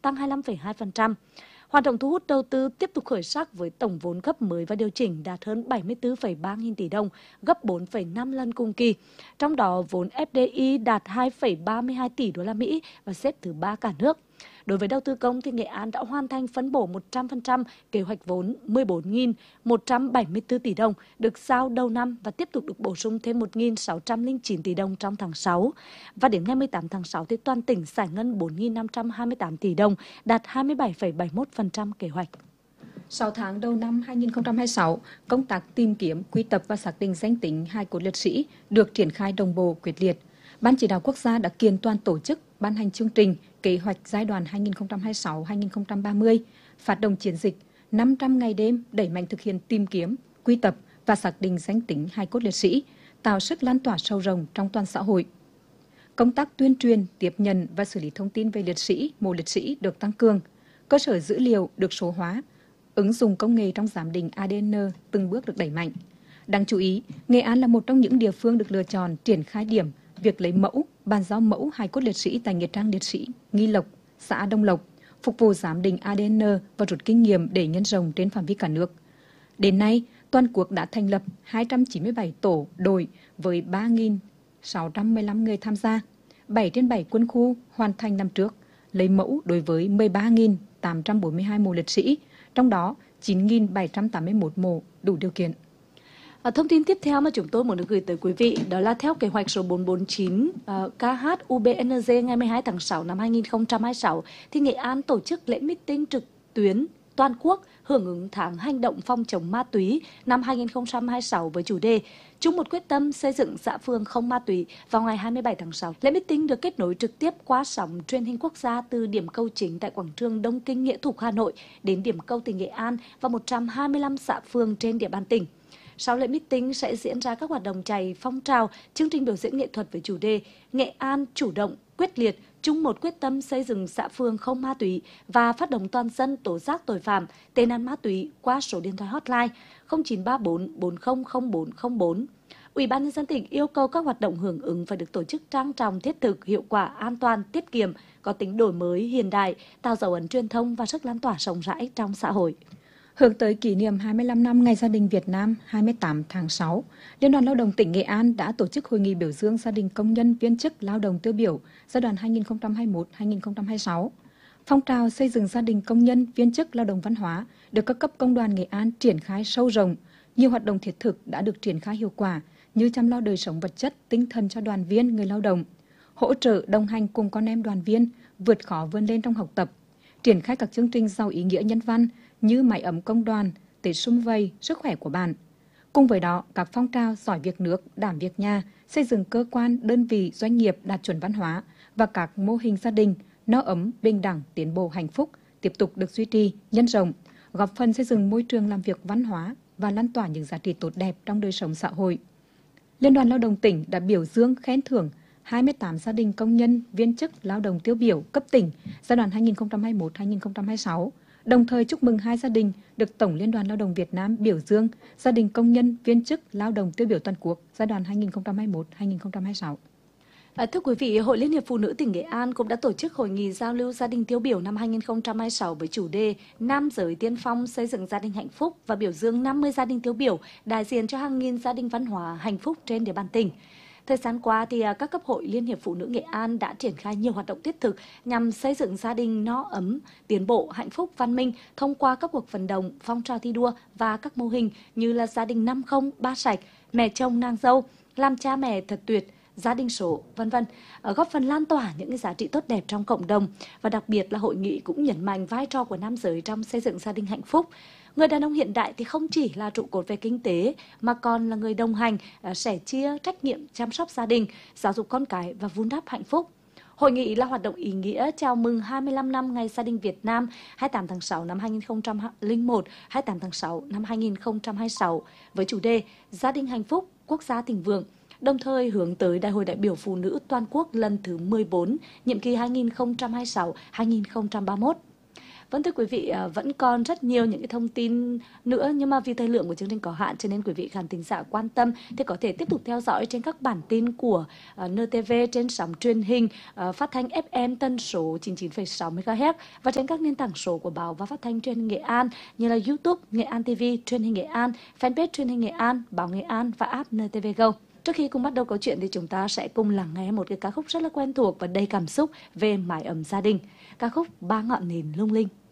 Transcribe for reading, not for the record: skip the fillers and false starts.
tăng 25,2%. Hoạt động thu hút đầu tư tiếp tục khởi sắc với tổng vốn cấp mới và điều chỉnh đạt hơn 74,3 nghìn tỷ đồng, gấp 4,5 lần cùng kỳ. Trong đó, vốn FDI đạt 2,32 tỷ đô la Mỹ và xếp thứ 3 cả nước. Đối với đầu tư công thì Nghệ An đã hoàn thành phân bổ 100% kế hoạch vốn 14.174 tỷ đồng được giao đầu năm và tiếp tục được bổ sung thêm 1.609 tỷ đồng trong tháng 6. Và đến ngày 18 tháng 6 thì toàn tỉnh giải ngân 4.528 tỷ đồng, đạt 27,71% kế hoạch. 6 tháng đầu năm 2026, công tác tìm kiếm, quy tập và xác định danh tính hài cốt liệt sĩ được triển khai đồng bộ quyết liệt. Ban Chỉ đạo Quốc gia đã kiện toàn tổ chức, ban hành chương trình, kế hoạch giai đoạn 2026-2030, phát động chiến dịch 500 ngày đêm đẩy mạnh thực hiện tìm kiếm, quy tập và xác định danh tính hài cốt liệt sĩ, tạo sức lan tỏa sâu rộng trong toàn xã hội. Công tác tuyên truyền, tiếp nhận và xử lý thông tin về liệt sĩ, mộ liệt sĩ được tăng cường, cơ sở dữ liệu được số hóa, ứng dụng công nghệ trong giám định ADN từng bước được đẩy mạnh. Đáng chú ý, Nghệ An là một trong những địa phương được lựa chọn triển khai điểm việc lấy mẫu, bàn giao mẫu hài cốt liệt sĩ tại nghĩa trang liệt sĩ Nghi Lộc, xã Đông Lộc, phục vụ giám định ADN và rút kinh nghiệm để nhân rộng trên phạm vi cả nước. Đến nay, toàn quốc đã thành lập 297 tổ đội với 3.615 người tham gia, 7 trên 7 quân khu hoàn thành năm trước, lấy mẫu đối với 13.842 mộ liệt sĩ, trong đó 9.781 mộ đủ điều kiện. Thông tin tiếp theo mà chúng tôi muốn được gửi tới quý vị đó là theo kế hoạch số 449 KHUBNZ ngày 12 tháng 6 năm 2026 thì Nghệ An tổ chức lễ meeting trực tuyến toàn quốc hưởng ứng tháng hành động phòng chống ma túy năm 2026 với chủ đề chung một quyết tâm xây dựng xã phường không ma túy vào ngày 27 tháng 6. Lễ meeting được kết nối trực tiếp qua sóng truyền hình quốc gia từ điểm cầu chính tại quảng trường Đông Kinh Nghĩa Thục Hà Nội đến điểm cầu tỉnh Nghệ An và 125 xã phường trên địa bàn tỉnh. Sau lễ meeting sẽ diễn ra các hoạt động chạy phong trào, chương trình biểu diễn nghệ thuật với chủ đề Nghệ An chủ động, quyết liệt, chung một quyết tâm xây dựng xã phường không ma túy và phát động toàn dân tố giác tội phạm, tệ nạn ma túy qua số điện thoại hotline 0934 400404. Ủy ban nhân dân tỉnh yêu cầu các hoạt động hưởng ứng phải được tổ chức trang trọng, thiết thực, hiệu quả, an toàn, tiết kiệm, có tính đổi mới, hiện đại, tạo dấu ấn truyền thông và sức lan tỏa rộng rãi trong xã hội. Hướng tới kỷ niệm 25 năm Ngày Gia đình Việt Nam 28 tháng 6, Liên đoàn Lao động tỉnh Nghệ An đã tổ chức hội nghị biểu dương gia đình công nhân viên chức lao động tiêu biểu giai đoạn 2021-2026. Phong trào xây dựng gia đình công nhân viên chức lao động văn hóa được các cấp công đoàn Nghệ An triển khai sâu rộng. Nhiều hoạt động thiết thực đã được triển khai hiệu quả như chăm lo đời sống vật chất, tinh thần cho đoàn viên, người lao động, hỗ trợ đồng hành cùng con em đoàn viên vượt khó vươn lên trong học tập, triển khai các chương trình giàu ý nghĩa nhân văn như mái ấm công đoàn, Tết sum vầy, sức khỏe của bạn. Cùng với đó, các phong trào giỏi việc nước, đảm việc nhà, xây dựng cơ quan, đơn vị, doanh nghiệp đạt chuẩn văn hóa và các mô hình gia đình no ấm, bình đẳng, tiến bộ, hạnh phúc tiếp tục được duy trì, nhân rộng, góp phần xây dựng môi trường làm việc văn hóa và lan tỏa những giá trị tốt đẹp trong đời sống xã hội. Liên đoàn Lao động tỉnh đã biểu dương khen thưởng 28 gia đình công nhân viên chức lao động tiêu biểu cấp tỉnh giai đoạn 2021-2026, đồng thời chúc mừng 2 gia đình được Tổng Liên đoàn Lao động Việt Nam biểu dương gia đình công nhân viên chức lao động tiêu biểu toàn quốc giai đoạn 2021-2026. Thưa quý vị, Hội Liên hiệp Phụ nữ tỉnh Nghệ An cũng đã tổ chức hội nghị giao lưu gia đình tiêu biểu năm 2026 với chủ đề Nam giới tiên phong xây dựng gia đình hạnh phúc và biểu dương 50 gia đình tiêu biểu đại diện cho hàng nghìn gia đình văn hóa hạnh phúc trên địa bàn tỉnh. Thời gian qua thì các cấp hội Liên hiệp Phụ nữ Nghệ An đã triển khai nhiều hoạt động thiết thực nhằm xây dựng gia đình no ấm, tiến bộ, hạnh phúc, văn minh thông qua các cuộc vận động, phong trào thi đua và các mô hình như là gia đình 50, ba sạch, mẹ chồng nàng dâu, làm cha mẹ thật tuyệt, gia đình số, vân vân, góp phần lan tỏa những cái giá trị tốt đẹp trong cộng đồng. Và đặc biệt là hội nghị cũng nhấn mạnh vai trò của nam giới trong xây dựng gia đình hạnh phúc. Người đàn ông hiện đại thì không chỉ là trụ cột về kinh tế mà còn là người đồng hành, sẻ chia trách nhiệm chăm sóc gia đình, giáo dục con cái và vun đắp hạnh phúc. Hội nghị là hoạt động ý nghĩa chào mừng 25 năm Ngày Gia đình Việt Nam 28 tháng 6 năm 2001, 28 tháng 6 năm 2026 với chủ đề Gia đình hạnh phúc, quốc gia thịnh vượng, đồng thời hướng tới Đại hội đại biểu Phụ nữ toàn quốc lần thứ 14, nhiệm kỳ 2026-2031. Vâng, thưa quý vị, vẫn còn rất nhiều những cái thông tin nữa, nhưng mà vì thời lượng của chương trình có hạn cho nên quý vị khán thính giả quan tâm thì có thể tiếp tục theo dõi trên các bản tin của NTV trên sóng truyền hình phát thanh FM tần số 99,6 MHz và trên các nền tảng số của báo và phát thanh truyền hình Nghệ An như là YouTube Nghệ An TV, truyền hình Nghệ An, fanpage truyền hình Nghệ An, báo Nghệ An và app NTV Go. Trước khi cùng bắt đầu câu chuyện thì chúng ta sẽ cùng lắng nghe một cái ca khúc rất là quen thuộc và đầy cảm xúc về mái ấm gia đình, ca khúc Ba ngọn nến lung linh.